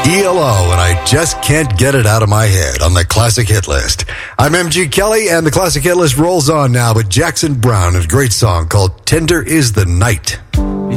ELO, and I just can't get it out of my head on the Classic Hit List. I'm MG Kelly, and the Classic Hit List rolls on now with Jackson Browne and a great song called Tender Is the Night.